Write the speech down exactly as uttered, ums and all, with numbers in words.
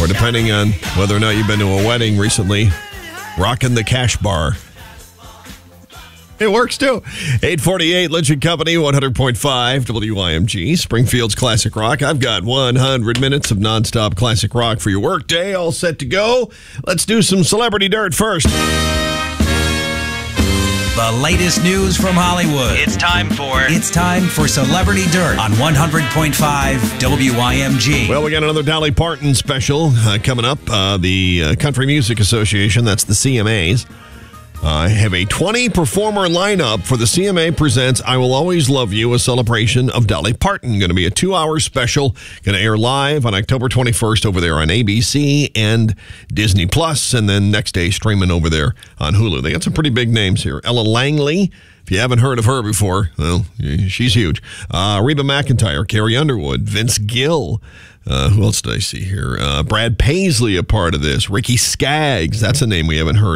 or depending on whether or not you've been to a wedding recently, rocking the cash bar. It works, too. eight forty-eight, Lynch and Company, one hundred point five W I M G, Springfield's Classic Rock. I've got one hundred minutes of nonstop classic rock for your workday, all set to go. Let's do some Celebrity Dirt first. The latest news from Hollywood. It's time for... It's time for Celebrity Dirt on one hundred point five W I M G. Well, we got another Dolly Parton special uh, coming up. Uh, the uh, Country Music Association, that's the C M As, uh, have a twenty-performer lineup for the C M A Presents I Will Always Love You, a celebration of Dolly Parton. Going to be a two-hour special. Going to air live on October twenty-first over there on A B C and Disney Plus, and then next day streaming over there on Hulu. They got some pretty big names here. Ella Langley. If you haven't heard of her before, well, she's huge. Uh, Reba McEntire, Carrie Underwood, Vince Gill. Uh, who else did I see here? Uh, Brad Paisley, a part of this. Ricky Skaggs. That's a name we haven't heard